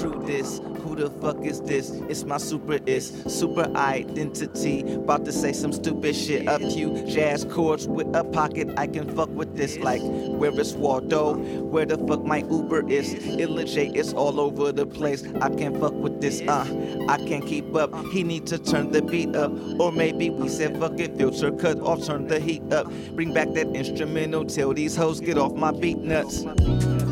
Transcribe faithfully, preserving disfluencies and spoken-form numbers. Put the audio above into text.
true this. Who the fuck is this? It's my super is super identity. About to say some stupid shit. A few jazz chords with a pocket. I can fuck with this. Like, where is Waldo? Where the fuck my Uber is? Illa J is all over the place. I can't fuck with this. Uh, I can't keep up. He need to turn the beat up. Or maybe we said fuck it, filter cut off, turn the heat up. Bring back that instrumental till these hoes get off my beat nuts.